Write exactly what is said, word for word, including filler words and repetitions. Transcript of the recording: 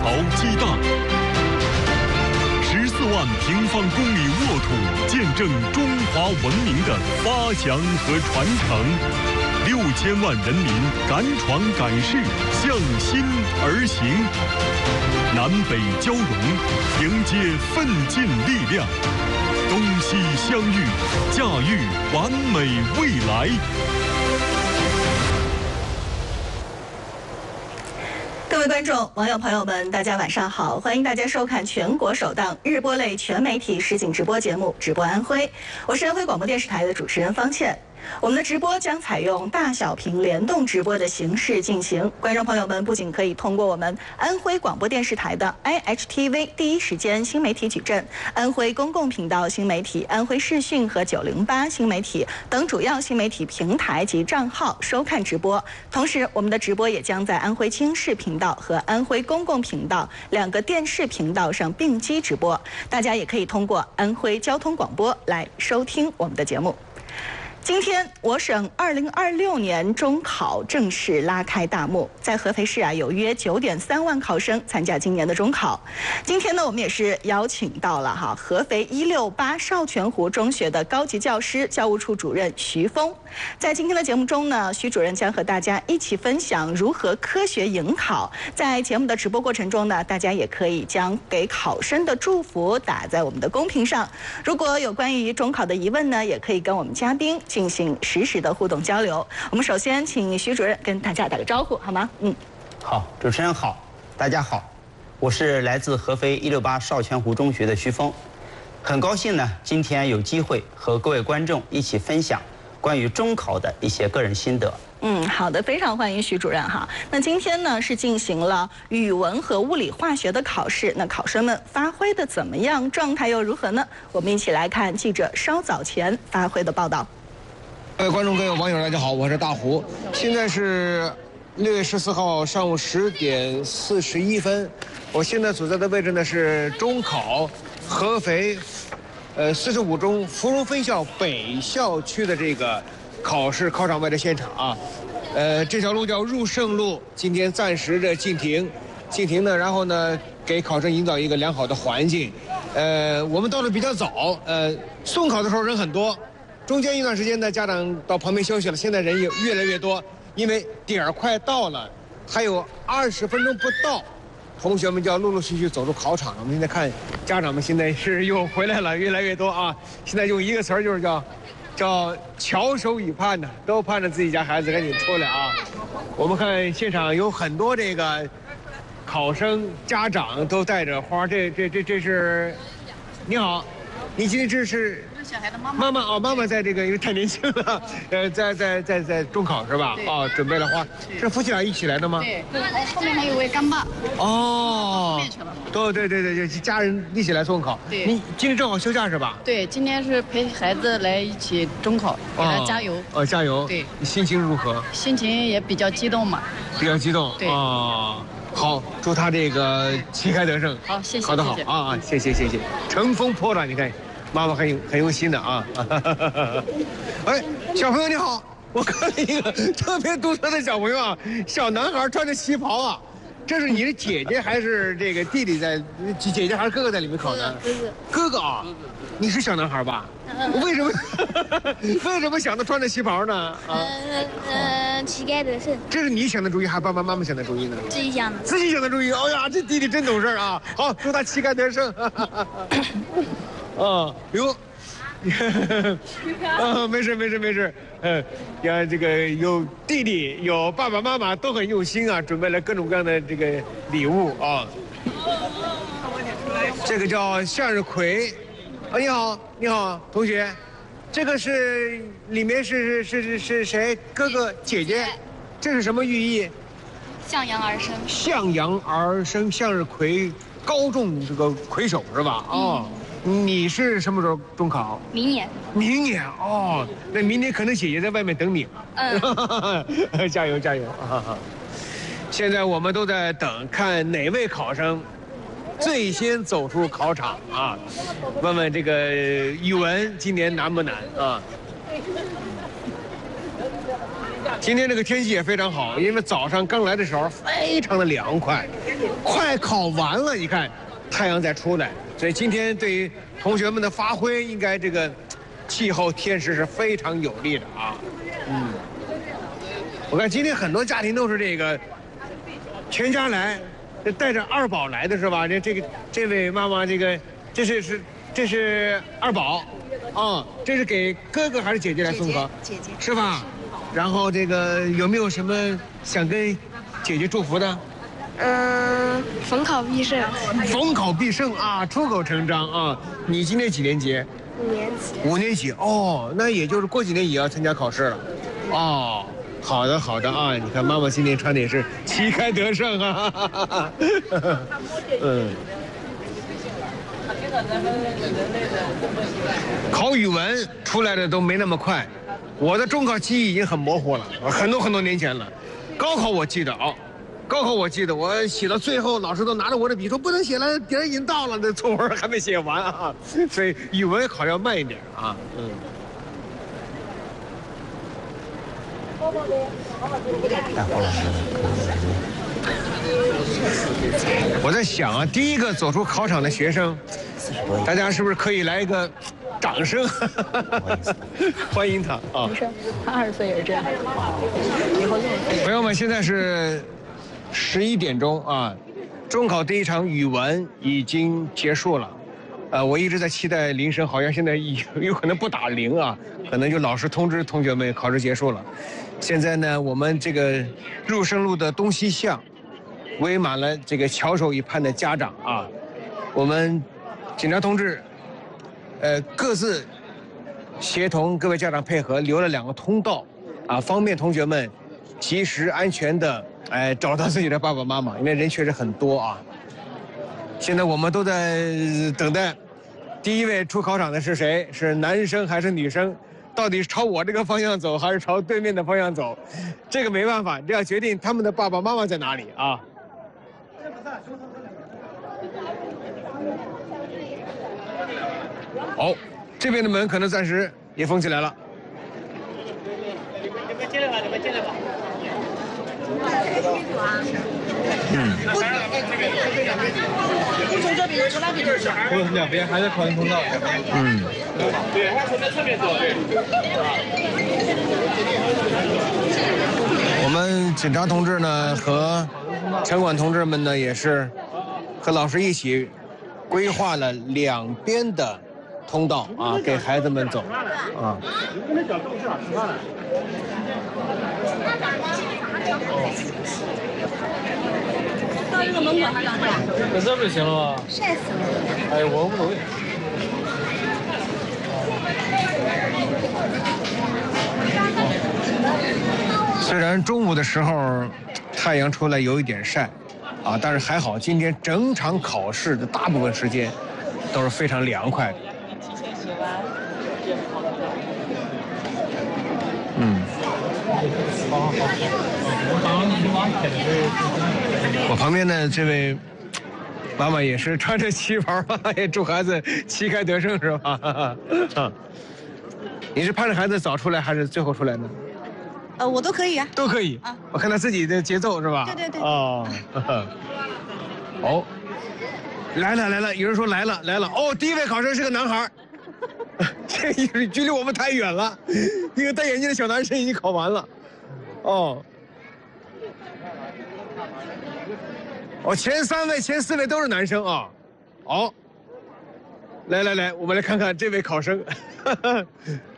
朝激荡。十四万平方公里沃土，见证中华文明的发祥和传承。六千万人民敢闯敢试，向心而行。南北交融，迎接奋进力量。东西相遇，驾驭完美未来。 各位观众、网友、朋友们，大家晚上好！欢迎大家收看全国首档日播类全媒体实景直播节目《直播安徽》，我是安徽广播电视台的主持人方倩。我们的直播将采用大小屏联动直播的形式进行，观众朋友们不仅可以通过我们安徽广播电视台的 I H T V 第一时间新媒体矩阵、安徽公共频道新媒体、安徽视讯和九零八新媒体等主要新媒体平台及账号收看直播。同时，我们的直播也将在安徽经视频道和安徽公共频道两个电视频道上并机直播。大家也可以通过安徽交通广播来收听我们的节目。今天，我省二零二六年中考正式拉开大幕。在合肥市啊，有约九点三万考生参加今年的中考。今天呢，我们也是邀请到了哈合肥一六八少泉湖中学的高级教师、教务处主任徐峰。在今天的节目中呢，徐主任将和大家一起分享如何科学迎考。在节目的直播过程中呢，大家也可以将给考生的祝福打在我们的公屏上。如果有关于中考的疑问呢，也可以跟我们嘉宾进行实时的互动交流。我们首先请徐主任跟大家打个招呼，好吗？嗯， 好，主持人好，大家好，我是来自合肥一六八少泉湖中学的徐峰，很高兴呢，今天有机会和各位观众一起分享关于中考的一些个人心得。 嗯，好的，非常欢迎徐主任哈。那今天呢是进行了语文和物理化学的考试，那考生们发挥的怎么样，状态又如何呢？我们一起来看记者稍早前发挥的报道。 各位观众、各位网友，大家好，我是大胡。现在是六月十四号上午十点四十一分，我现在所在的位置呢是中考合肥，呃四十五中芙蓉分校北校区的这个考试考场外的现场啊。呃，这条路叫入胜路，今天暂时的禁停，禁停呢，然后呢给考生营造一个良好的环境。呃，我们到的比较早，呃，送考的时候人很多。中间一段时间呢，家长到旁边休息了，现在人也越来越多，因为点儿快到了，还有二十分钟不到，同学们就要陆陆续续走入考场了。我们现在看家长们现在是又回来了，越来越多啊！现在用一个词儿就是叫叫翘首以盼呢，都盼着自己家孩子赶紧出来啊！我们看现场有很多这个考生家长都带着花，这这这这是，你好，你今天这是。 小孩的妈妈， 妈妈哦，妈妈在这个因为太年轻了，呃，在在在在中考是吧？哦，准备了花，是夫妻俩一起来的吗？ 对，后面还有位干爸。 哦，对对对对，家人一起来送考。 对， 你今天正好休假是吧？ 对，今天是陪孩子来一起中考，给他加油。 哦，加油。 对， 你心情如何？ 心情也比较激动嘛。 比较激动。 对。 哦，好，祝他这个旗开得胜。 好，谢谢。 考得好啊啊，谢谢谢谢，乘风破浪，你看。妈妈很有很用心的啊！哎，小朋友你好，我看了一个特别独特的小朋友啊，小男孩穿着旗袍啊，这是你的姐姐还是这个弟弟在？姐姐还是哥哥在里面考呢？ 哥哥。 哥哥啊，你是小男孩吧？为什么为什么想到穿着旗袍呢？啊， 呃呃，旗开得胜。 这是你想的主意，还是爸爸妈妈想的主意呢？ 自己想的。 自己想的主意。哎呀，这弟弟真懂事啊！好，祝他旗开得胜。啊，哟，啊，没事没事没事，嗯，呀，这个有弟弟有爸爸妈妈都很用心啊，准备了各种各样的这个礼物啊。这个叫向日葵，啊，你好，你好，同学，这个是里面是是是是谁？哥哥姐姐，这是什么寓意？ 向阳而生。 向阳而生，向日葵高中这个魁首是吧？哦。嗯，你是什么时候中考？ 明年。 明年哦，那明年可能姐姐在外面等你了。嗯，加油加油！现在我们都在等，看哪位考生最先走出考场啊？问问这个语文今年难不难啊？ 今天这个天气也非常好，因为早上刚来的时候非常的凉快，快考完了，你看太阳在出来，所以今天对于同学们的发挥，应该这个气候天时是非常有利的啊。嗯，我看今天很多家庭都是这个全家来，带着二宝来的是吧？这这个这位妈妈，这个这是是这是二宝，啊，这是给哥哥还是姐姐来送的？ 姐姐是吧？然后这个有没有什么想跟姐姐祝福的？ 嗯，逢考必胜。 逢考必胜啊，出口成章啊！你今年几年级？ 五年级。 五年级哦，那也就是过几年也要参加考试了。哦，好的好的啊！你看妈妈今天穿的也是旗开得胜啊。嗯。考语文出来的都没那么快。我的中考记忆已经很模糊了，很多很多年前了。高考我记得啊、哦，高考我记得，我写到最后，老师都拿着我的笔说不能写了，点已经到了，那作文还没写完啊。所以语文考要慢一点啊。嗯。我在想啊，第一个走出考场的学生，大家是不是可以来一个掌声欢迎他啊！ 没事，他二十岁也是这样，以后就朋友们，现在是十一点钟啊，中考第一场语文已经结束了。呃，我一直在期待铃声，好像现在有有可能不打铃啊，可能就老师通知同学们考试结束了。现在呢，我们这个入生路的东西巷围满了这个翘首以盼的家长啊，我们警察同志。呃，各自协同各位家长配合，留了两个通道，啊，方便同学们及时安全的哎找到自己的爸爸妈妈，因为人确实很多啊。现在我们都在等待，第一位出考场的是谁？是男生还是女生？到底是朝我这个方向走，还是朝对面的方向走？这个没办法，这要决定他们的爸爸妈妈在哪里啊。哦，这边的门可能暂时也封起来了。 你们进来吧，你们进来吧。 嗯。 从这边从那边去。不，两边还在考验通道。 嗯。 对，他从那侧面走。对。 我们警察同志呢和城管同志们呢也是和老师一起规划了两边的通道啊，给孩子们走啊。 到这个门口还要干？ 在这不就行了吗？ 晒死了！ 哎，我无所谓。 虽然中午的时候太阳出来有一点晒，啊，但是还好，今天整场考试的大部分时间都是非常凉快的。嗯。我旁边的这位妈妈也是穿着旗袍，也祝孩子旗开得胜，是吧？啊，你是盼着孩子早出来还是最后出来呢？ 呃，我都可以啊。 都可以啊，我看他自己的节奏是吧？ 对对对。 哦，哦，来了来了，有人说来了来了。哦，第一位考生是个男孩，这距离我们太远了。一个戴眼镜的小男生已经考完了。哦，哦，前三位、前四位都是男生啊。哦，来来来，我们来看看这位考生。